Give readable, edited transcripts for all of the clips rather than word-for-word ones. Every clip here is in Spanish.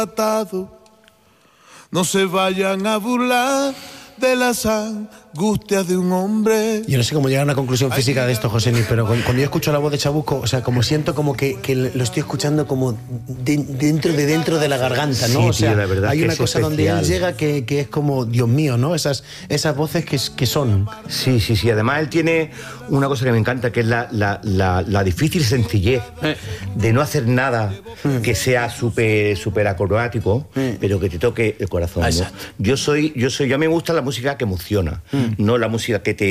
No se vayan a burlar de las angustias de un hombre. Yo no sé cómo llegar a una conclusión física de esto, Josemi, pero cuando yo escucho la voz de Chabuco, o sea, como siento como que lo estoy escuchando como dentro de la garganta, ¿no? Sí, o sea, tío, la verdad hay que una es cosa especial. donde él llega que es como, Dios mío, ¿no? Esas voces que son. Sí. Además, él tiene una cosa que me encanta, que es la difícil sencillez de no hacer nada que sea súper acrobatático, pero que te toque el corazón, ¿no? Yo a mí me gusta la música que emociona, no la música que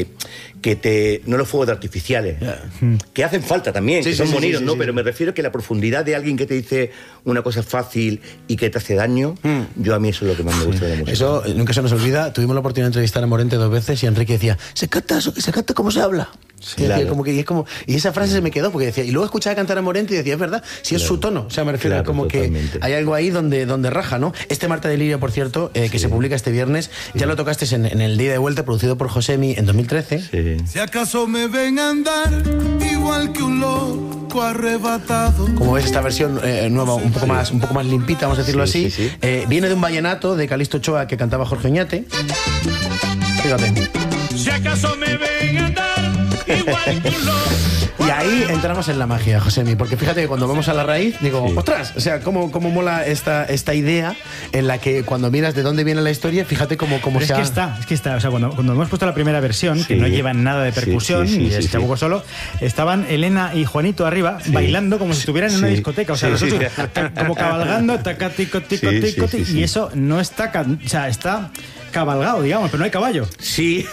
te no los fuegos artificiales, que hacen falta también, que son bonitos, ¿no? Pero me refiero que la profundidad de alguien que te dice una cosa fácil y que te hace daño, yo a mí eso es lo que más me gusta de la música. Eso nunca se nos olvida. Tuvimos la oportunidad de entrevistar a Morente 2 veces y Enrique decía, se canta como se habla. Sí, claro. Y esa frase se me quedó porque decía, y luego escuchaba cantar a Morente y decía, es verdad, si es su tono, o sea, me refiero como totalmente. Que hay algo ahí donde raja, ¿no? Este Marta de Lirio, por cierto, que se publica este viernes, ya lo tocaste en el Día de Vuelta, producido por Josemi en 2013. Si acaso me ven a andar igual que un loco arrebatado. Como ves, esta versión nueva, un poco más limpita, vamos a decirlo así. Viene de un vallenato de Calixto Ochoa que cantaba Jorge Oñate. Fíjate. Si acaso me ven a andar igual que un loco. Y ahí entramos en la magia, Josemi, porque fíjate que cuando vamos a la raíz, digo, ostras, o sea, cómo mola esta idea en la que cuando miras de dónde viene la historia, fíjate cómo se es que está, o sea, cuando hemos puesto la primera versión, que no llevan nada de percusión, y es Chabuco solo, estaban Elena y Juanito arriba, bailando como si estuvieran en una discoteca, o sea, nosotros como cabalgando, taca-tico, y eso no está, o sea, está cabalgado, digamos, pero no hay caballo. Sí.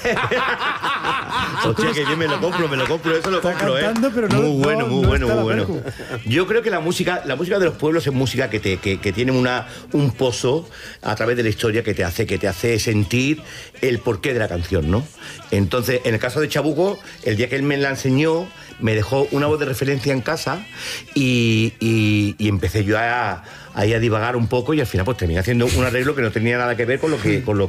Hostia, que yo me lo compro, eso lo compro, cantando, pero no, muy bueno. Percu. Yo creo que la música de los pueblos es música que tiene un pozo a través de la historia que te hace sentir el porqué de la canción, ¿no? Entonces, en el caso de Chabuco, el día que él me la enseñó, me dejó una voz de referencia en casa y empecé yo a divagar un poco y al final pues terminé haciendo un arreglo que no tenía nada que ver con lo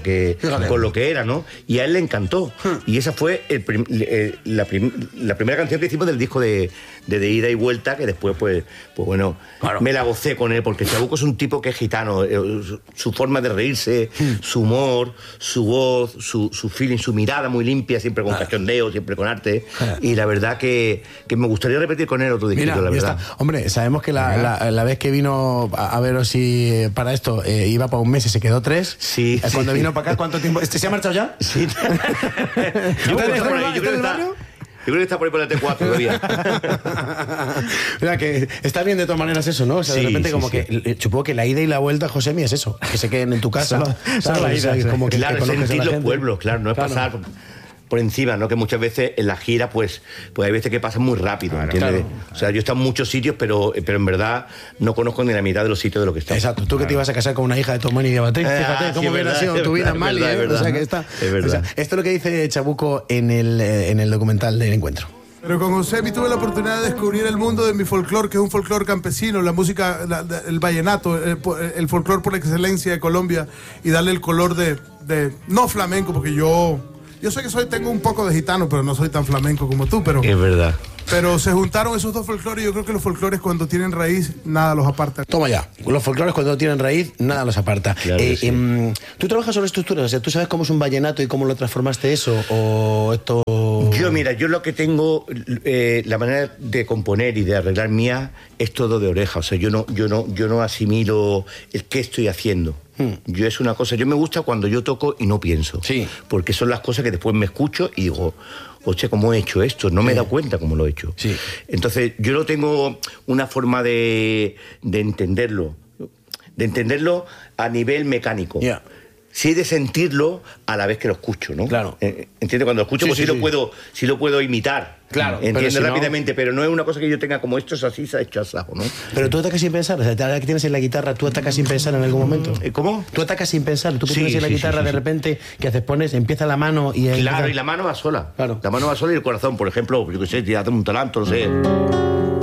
que era, ¿no? Y a él le encantó. Y esa fue la primera canción que hicimos del disco de Ida y Vuelta, que después pues bueno, claro, me la gocé con él, porque Chabuco es un tipo que es gitano, su forma de reírse, su humor, su voz, su feeling, su mirada muy limpia, siempre con cachondeo, siempre con arte, y la verdad que me gustaría repetir con él otro disquito, la verdad. Hombre, sabemos que la vez que vino a veros si para esto iba para un mes y se quedó 3. Sí. Cuando vino para acá, ¿cuánto tiempo? ¿Se ha marchado ya? Sí. Yo creo que está por ahí por el T4 todavía. Mira, que está bien de todas maneras eso, ¿no? O sea, de repente que supongo que la ida y la vuelta, Josemi, es eso, que se queden en tu casa. Solo la ida, como que claro, que sentir los pueblos, claro, no es pasar por encima, ¿no? Que muchas veces en la gira pues hay veces que pasan muy rápido, ¿entiendes? Claro. O sea, yo he estado en muchos sitios, pero en verdad no conozco ni la mitad de los sitios de lo que está. Exacto, tú que te ibas a casar con una hija de Tomás y de Baté, fíjate cómo hubiera sido tu vida en Mali, o sea, que está. Es verdad. O sea, esto es lo que dice Chabuco en el documental del encuentro. Pero con Josemi tuve la oportunidad de descubrir el mundo de mi folclore, que es un folclore campesino, la música, el vallenato, el folclore por excelencia de Colombia, y darle el color de no flamenco, porque yo sé que tengo un poco de gitano, pero no soy tan flamenco como tú, pero... Es verdad. Pero se juntaron esos dos folclores y yo creo que los folclores cuando tienen raíz, nada los aparta. Toma ya, los folclores cuando tienen raíz, nada los aparta. Claro sí. ¿Tú trabajas sobre estructuras? O sea, ¿tú sabes cómo es un vallenato y cómo lo transformaste eso? ¿O esto...? Yo lo que tengo, la manera de componer y de arreglar mía es todo de oreja. O sea, yo no asimilo el qué estoy haciendo. Yo es una cosa, yo me gusta cuando yo toco y no pienso. Sí. Porque son las cosas que después me escucho y digo, oye, ¿cómo he hecho esto? No me he dado cuenta cómo lo he hecho. Sí. Entonces, yo no tengo una forma de entenderlo a nivel mecánico. Yeah. Sí, de sentirlo a la vez que lo escucho, ¿no? Claro. ¿Entiendes? Cuando lo escucho, sí, sí lo puedo imitar. Claro. Entiendo si rápidamente, pero no es una cosa que yo tenga como esto es así, se ha hecho asado, ¿no? Pero tú atacas sin pensar, o sea, ahora que tienes en la guitarra, tú atacas sin pensar en algún momento. ¿Cómo? Tú atacas sin pensar, tú pones en la guitarra de repente, que haces, empieza la mano y... Claro, y la mano va sola. Claro. La mano va sola y el corazón, por ejemplo, yo qué sé, te hace un talento, no sé...